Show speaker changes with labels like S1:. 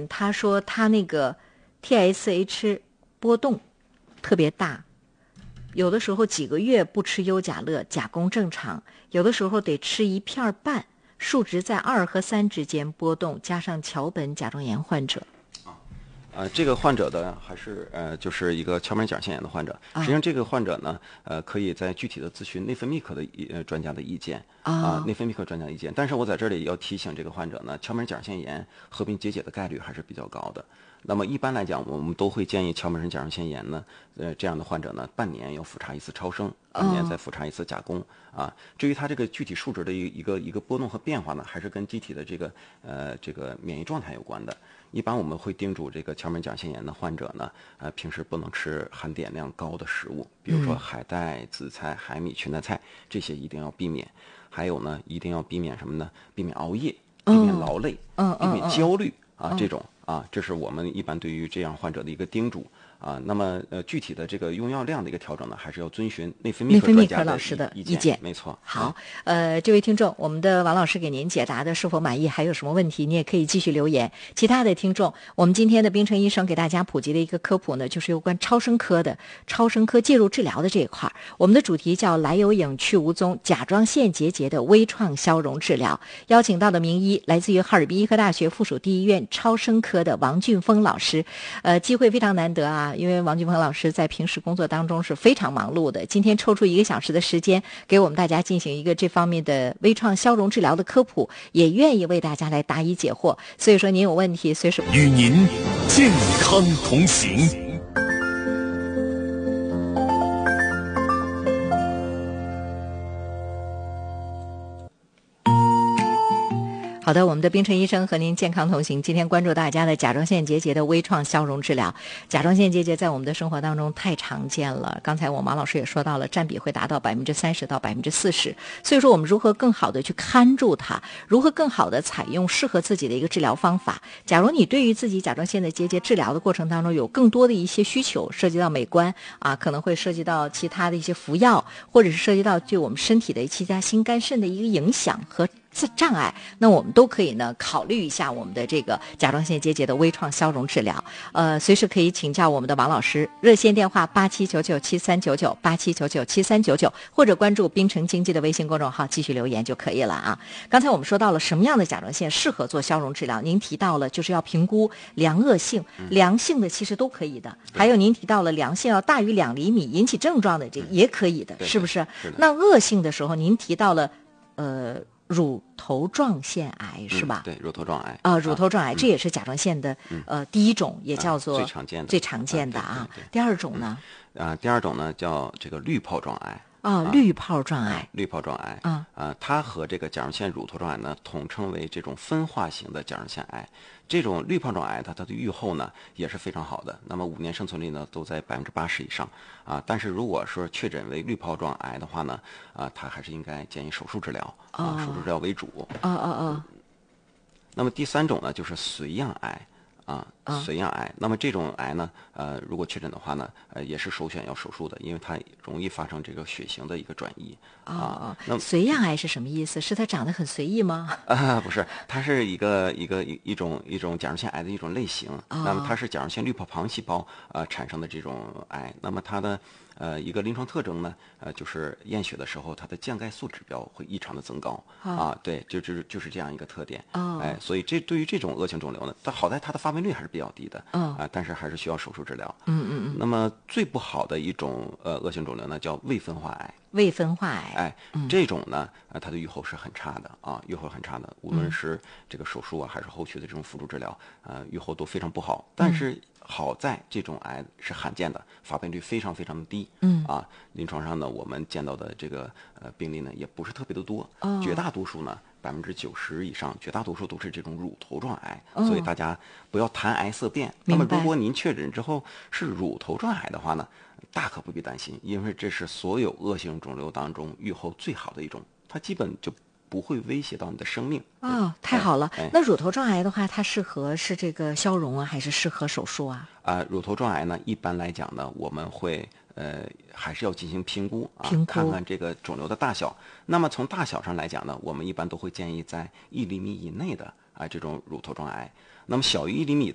S1: 人，他说他那个 TSH 波动特别大，有的时候几个月不吃优甲乐，甲功正常，有的时候得吃1片半，数值在2和3之间波动，加上桥本甲状炎患者。
S2: 这个患者的还是就是一个桥本甲腺炎的患者。实际上，这个患者呢，可以在具体的咨询内分泌科的专家的意见内分泌科专家的意见。但是我在这里要提醒这个患者呢，桥本甲腺炎合并结节的概率还是比较高的。那么一般来讲，我们都会建议桥本甲状腺炎呢，这样的患者呢，半年要复查一次超声，半年再复查一次甲功至于他这个具体数值的一个波动和变化呢，还是跟机体的这个免疫状态有关的。一般我们会叮嘱这个桥本甲腺炎的患者呢，平时不能吃含碘量高的食物，比如说海带、紫菜、海米、裙带菜，这些一定要避免。还有呢，一定要避免什么呢？避免熬夜，避免劳累，避免焦虑这种这是我们一般对于这样患者的一个叮嘱。那么具体的这个用药量的一个调整呢，还是要遵循内分泌科专家
S1: 老师的意见。
S2: 没错。
S1: 好，这位听众，我们的王老师给您解答的是否满意？还有什么问题，你也可以继续留言。其他的听众，我们今天的冰城医生给大家普及的一个科普呢，就是有关超声科介入治疗的这一块。我们的主题叫来有影去无踪，甲状腺结节的微创消融治疗。邀请到的名医来自于哈尔滨医科大学附属第一医院超声科的王俊峰老师。机会非常难得因为王俊峰老师在平时工作当中是非常忙碌的，今天抽出1个小时的时间给我们大家进行一个这方面的微创消融治疗的科普，也愿意为大家来答疑解惑。所以说您有问题随时
S3: 与您健康同行。
S1: 好的，我们的冰城医生和您健康同行，今天关注大家的甲状腺结节的微创消融治疗。甲状腺结节在我们的生活当中太常见了，刚才我马老师也说到了，占比会达到30%到40%。所以说我们如何更好的去看住它，如何更好的采用适合自己的一个治疗方法。假如你对于自己甲状腺的结节治疗的过程当中有更多的一些需求，涉及到美观可能会涉及到其他的一些服药，或者是涉及到对我们身体的其他心肝肾的一个影响和障碍，那我们都可以呢考虑一下我们的这个甲状腺结节的微创消融治疗。随时可以请教我们的王老师，热线电话87997399 87997399，或者关注冰城经济的微信公众号继续留言就可以了刚才我们说到了什么样的甲状腺适合做消融治疗，您提到了就是要评估良恶性，良性的其实都可以的，还有您提到了良性要大于2厘米引起症状的这也可以的，是不是？那恶性的时候您提到了乳头状腺癌是吧？
S2: 对，乳头状癌
S1: 乳头状癌这也是甲状腺的第一种，也叫做
S2: 最常见的
S1: 第二种呢？
S2: 第二种呢叫这个滤泡状癌。
S1: 滤泡状癌，
S2: 滤泡状癌它和这个甲状腺乳头状癌呢统称为这种分化型的甲状腺癌。这种滤泡状癌它的预后呢也是非常好的，那么5年生存率呢都在80%以上但是如果说确诊为滤泡状癌的话呢它还是应该建议手术治疗手术治疗为主。那么第3种呢就是髓样癌髓样癌。那么这种癌呢如果确诊的话呢也是首选要手术的，因为它容易发生这个血型的一个转移
S1: 那髓样癌是什么意思？是它长得很随意吗？
S2: 不是，它是一种甲状腺癌的一种类型那么它是甲状腺滤泡旁细胞产生的这种癌。那么它的一个临床特征呢就是验血的时候它的降钙素指标会异常的增高对，就是这样一个特点所以对于这种恶性肿瘤呢，好在它的发病率还是比较低的但是还是需要手术治疗。那么最不好的一种恶性肿瘤呢叫未分化癌。
S1: 未分化癌
S2: 这种呢它的预后是很差的预后很差的，无论是这个手术还是后续的这种辅助治疗预后都非常不好。但是好在这种癌是罕见的，发病率非常非常的低临床上呢我们见到的这个病例呢也不是特别的多绝大多数呢90%以上绝大多数都是这种乳头状癌所以大家不要谈癌色变。那么如果您确诊之后是乳头状癌的话呢，大可不必担心，因为这是所有恶性肿瘤当中预后最好的一种，它基本就不会威胁到你的生命
S1: 太好了那乳头状癌的话，它适合是这个消融还是适合手术
S2: 乳头状癌呢一般来讲呢我们会还是要进行评估看看这个肿瘤的大小。那么从大小上来讲呢，我们一般都会建议在1厘米以内的这种乳头状癌。那么小于1厘米